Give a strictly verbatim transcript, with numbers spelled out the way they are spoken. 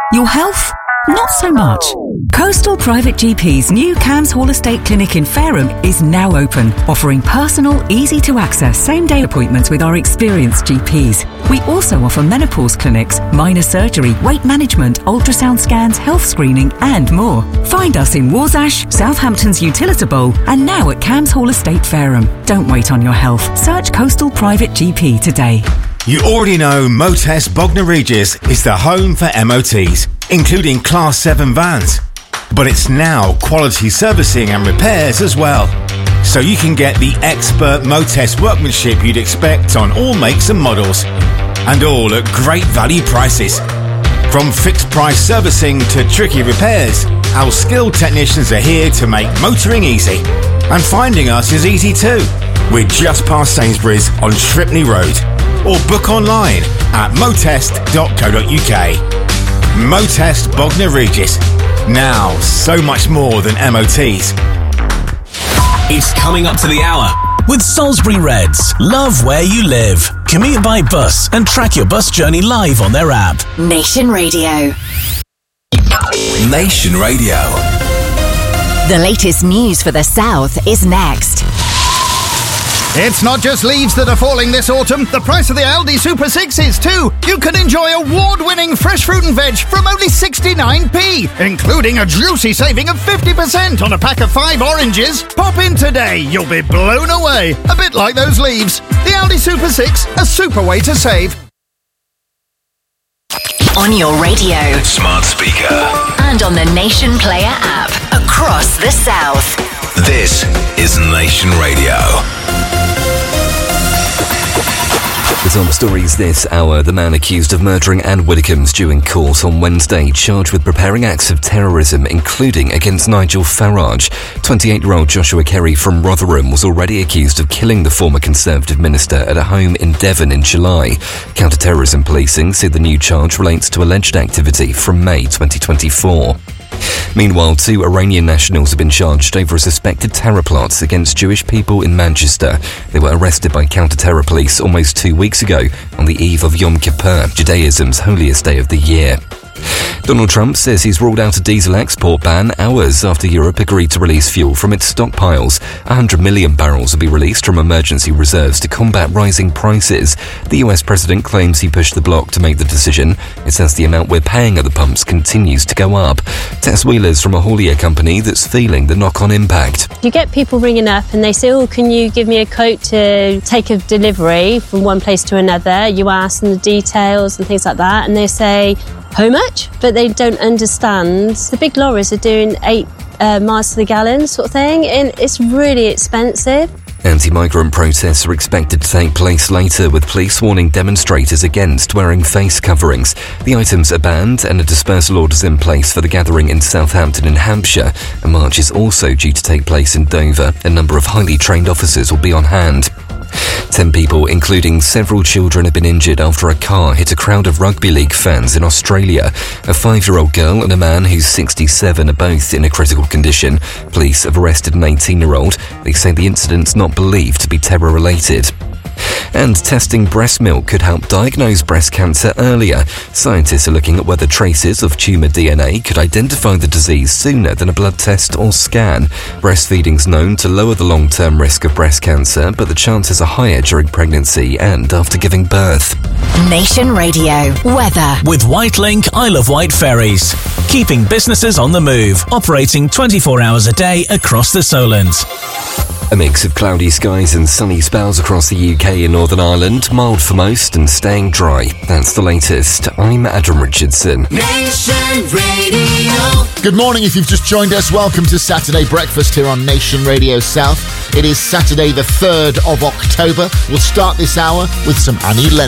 Your health? Not so much. Coastal Private G P's new Cams Hall Estate Clinic in Fareham is now open, offering personal, easy-to-access same-day appointments with our experienced G Ps. We also offer menopause clinics, minor surgery, weight management, ultrasound scans, health screening and more. Find us in Warsash, Southampton's Utilita Bowl and now at Cams Hall Estate Fareham. Don't wait on your health. Search Coastal Private G P today. You already know Motest Bognor Regis is the home for M O Ts, including Class seven vans. But it's now quality servicing and repairs as well. So you can get the expert Motest workmanship you'd expect on all makes and models. And all at great value prices. From fixed price servicing to tricky repairs, our skilled technicians are here to make motoring easy. And finding us is easy too. We're just past Sainsbury's on Shripney Road. Or book online at motest dot co dot uk. Motest Bognor Regis. Now, so much more than M O Ts. It's coming up to the hour with Salisbury Reds. Love where you live. Commute by bus and track your bus journey live on their app. Nation Radio. Nation Radio. The latest news for the South is next. It's not just leaves that are falling this autumn. The price of the Aldi Super six is too. You can enjoy award-winning fresh fruit and veg from only sixty-nine p, including a juicy saving of fifty percent on a pack of five oranges. Pop in today. You'll be blown away. A bit like those leaves. The Aldi Super six, a super way to save. On your radio, smart speaker, and on the Nation Player app across the South. This is Nation Radio. The top stories this hour. The man accused of murdering Anne Widdecombe's due in court on Wednesday, charged with preparing acts of terrorism, including against Nigel Farage. twenty-eight-year-old Joshua Kerry from Rotherham was already accused of killing the former Conservative minister at a home in Devon in July. Counter-terrorism policing say the new charge relates to alleged activity from May twenty twenty-four. Meanwhile, two Iranian nationals have been charged over a suspected terror plot against Jewish people in Manchester. They were arrested by counter-terror police almost two weeks ago on the eve of Yom Kippur, Judaism's holiest day of the year. Donald Trump says he's ruled out a diesel export ban hours after Europe agreed to release fuel from its stockpiles. one hundred million barrels will be released from emergency reserves to combat rising prices. The U S president claims he pushed the bloc to make the decision. It says the amount we're paying at the pumps continues to go up. Tess Wheeler's from a haulier company that's feeling the knock-on impact. You get people ringing up and they say, oh, can you give me a quote to take a delivery from one place to another? You ask them the details and things like that, and they say, how much? But they don't understand. The big lorries are doing eight uh, miles to the gallon sort of thing, and it's really expensive. Anti-migrant protests are expected to take place later, with police warning demonstrators against wearing face coverings. The items are banned and a dispersal order is in place for the gathering in Southampton in Hampshire. A march is also due to take place in Dover. A number of highly trained officers will be on hand. Ten people, including several children, have been injured after a car hit a crowd of rugby league fans in Australia. A five-year-old girl and a man who's sixty-seven are both in a critical condition. Police have arrested an eighteen-year-old. They say the incident's not believed to be terror-related. And testing breast milk could help diagnose breast cancer earlier. Scientists are looking at whether traces of tumour D N A could identify the disease sooner than a blood test or scan. Breastfeeding's known to lower the long-term risk of breast cancer, but the chances are higher during pregnancy and after giving birth. Nation Radio weather with Whitelink Isle of Wight ferries, keeping businesses on the move, operating twenty-four hours a day across the Solent. A mix of cloudy skies and sunny spells across the U K and Northern Ireland, mild for most and staying dry. That's the latest. I'm Adam Richardson. Nation Radio. Good morning. If you've just joined us, welcome to Saturday Breakfast here on Nation Radio South. It is Saturday the third of October. We'll start this hour with some Annie Lennox.